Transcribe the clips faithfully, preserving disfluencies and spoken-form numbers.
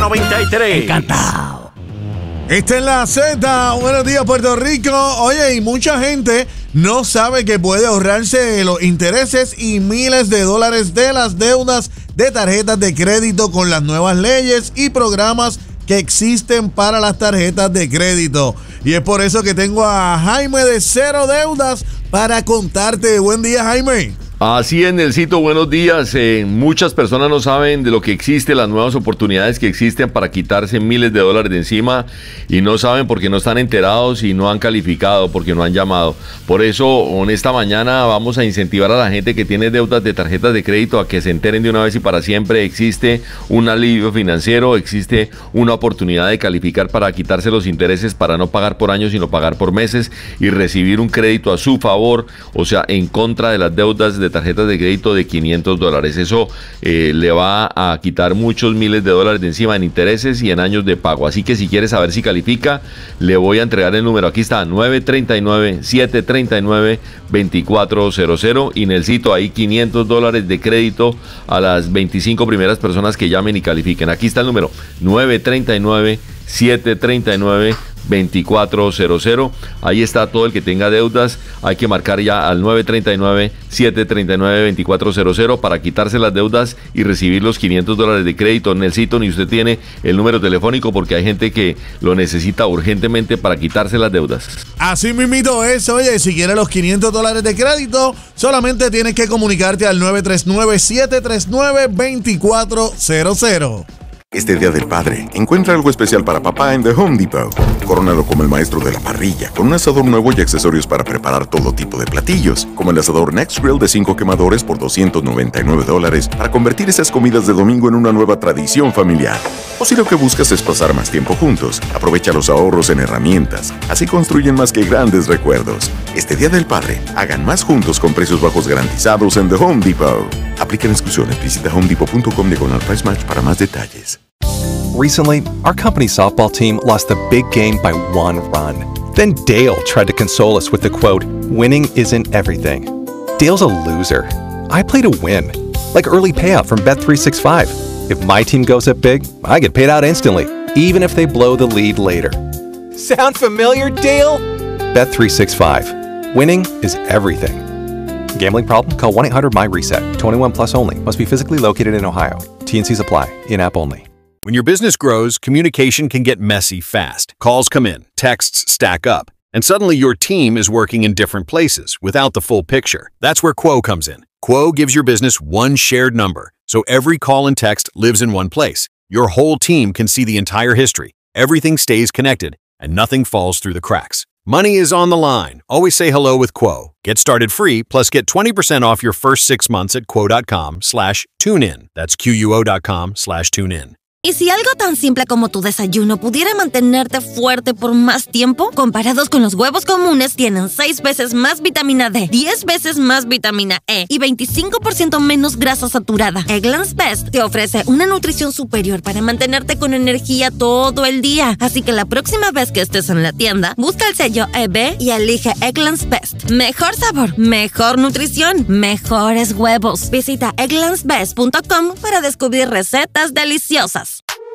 noventa y tres. Encantado. Esta es la Z. Buenos días, Puerto Rico. Oye, y mucha gente no sabe que puede ahorrarse los intereses y miles de dólares de las deudas de tarjetas de crédito con las nuevas leyes y programas que existen para las tarjetas de crédito. Y es por eso que tengo a Jaime de Cero Deudas para contarte. Buen día, Jaime. Así es, Nelsito, buenos días. Eh, muchas personas no saben de lo que existe, las nuevas oportunidades que existen para quitarse miles de dólares de encima y no saben porque no están enterados y no han calificado, porque no han llamado. Por eso, en esta mañana vamos a incentivar a la gente que tiene deudas de tarjetas de crédito a que se enteren de una vez y para siempre. Existe un alivio financiero, existe una oportunidad de calificar para quitarse los intereses, para no pagar por años, sino pagar por meses y recibir un crédito a su favor, o sea, en contra de las deudas de tarjetas de crédito de quinientos dólares. Eso eh, le va a quitar muchos miles de dólares de encima en intereses y en años de pago. Así que si quieres saber si califica, le voy a entregar el número. Aquí está, nueve tres nueve, siete tres nueve, dos cuatro cero cero, y Nelsito, ahí quinientos dólares de crédito a las veinticinco primeras personas que llamen y califiquen. Aquí está el número, nueve tres nueve, siete tres nueve, dos cuatro cero cero. Ahí está todo el que tenga deudas. Hay que marcar ya al nueve tres nueve, siete tres nueve, dos cuatro cero cero para quitarse las deudas y recibir los quinientos dólares de crédito. Nelsito, ni usted tiene el número telefónico porque hay gente que lo necesita urgentemente para quitarse las deudas. Así mismito es. Oye, si quieres los quinientos dólares de crédito, solamente tienes que comunicarte al nueve tres nueve, siete tres nueve, dos cuatro cero cero. Este Día del Padre, encuentra algo especial para papá en The Home Depot. Corónalo como el maestro de la parrilla, con un asador nuevo y accesorios para preparar todo tipo de platillos, como el asador Next Grill de cinco quemadores por doscientos noventa y nueve dólares, para convertir esas comidas de domingo en una nueva tradición familiar. O si lo que buscas es pasar más tiempo juntos, aprovecha los ahorros en herramientas. Así construyen más que grandes recuerdos. Este Día del Padre, hagan más juntos con precios bajos garantizados en The Home Depot. Aplican exclusiones. Visita home depot punto com diagonal price match para más detalles. Recently, our company's softball team lost the big game by one run. Then Dale tried to console us with the quote, "Winning isn't everything." Dale's a loser. I play to win, like early payout from Bet three sixty-five. If my team goes up big, I get paid out instantly, even if they blow the lead later. Sound familiar, Dale? Bet three sixty-five. Winning is everything. Gambling problem? Call one eight hundred M Y reset. twenty-one plus only. Must be physically located in Ohio. T and Cs apply. In-app only. When your business grows, communication can get messy fast. Calls come in, texts stack up, and suddenly your team is working in different places without the full picture. That's where Quo comes in. Quo gives your business one shared number, so every call and text lives in one place. Your whole team can see the entire history. Everything stays connected, and nothing falls through the cracks. Money is on the line. Always say hello with Quo. Get started free, plus get twenty percent off your first six months at quo.com slash tune in. That's quo.com slash tune in. ¿Y si algo tan simple como tu desayuno pudiera mantenerte fuerte por más tiempo? Comparados con los huevos comunes, tienen seis veces más vitamina D, diez veces más vitamina E y veinticinco por ciento menos grasa saturada. Eggland's Best te ofrece una nutrición superior para mantenerte con energía todo el día. Así que la próxima vez que estés en la tienda, busca el sello E B y elige Eggland's Best. Mejor sabor, mejor nutrición, mejores huevos. Visita egglands best punto com para descubrir recetas deliciosas.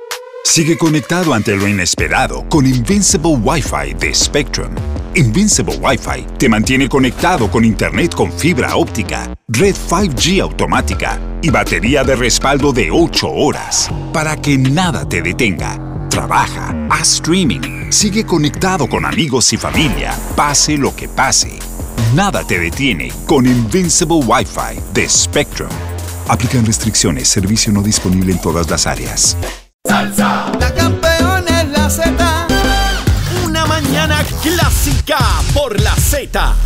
Sigue conectado ante lo inesperado con Invincible Wi-Fi de Spectrum. Invincible Wi-Fi te mantiene conectado con internet con fibra óptica, red cinco G automática y batería de respaldo de ocho horas para que nada te detenga. Trabaja, haz streaming, sigue conectado con amigos y familia, pase lo que pase. Nada te detiene con Invincible Wi-Fi de Spectrum. Aplican restricciones, servicio no disponible en todas las áreas. Salsa. La campeona es la Z. Una mañana clásica por la Z.